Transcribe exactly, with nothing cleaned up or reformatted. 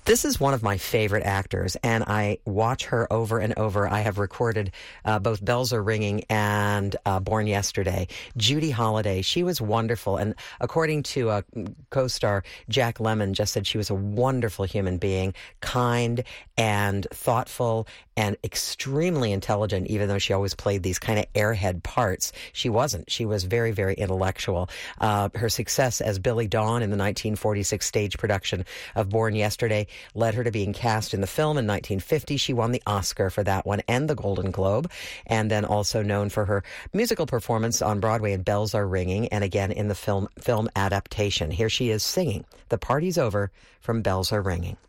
This is one of my favorite actors, and I watch her over and over. I have recorded uh, both Bells Are Ringing and uh, Born Yesterday. Judy Holliday, she was wonderful. And according to a co-star, Jack Lemmon just said she was a wonderful human being, kind and thoughtful and extremely intelligent, even though she always played these kind of airhead parts. She wasn't. She was very, very intellectual. Uh, her success as Billy Dawn in the nineteen forty-six stage production of Born Yesterday led her to being cast in the film in nineteen fifty. She won the Oscar for that one and the Golden Globe, and then also known for her musical performance on Broadway in Bells Are Ringing, and again in the film film adaptation. Here she is singing "The Party's Over" from Bells Are Ringing.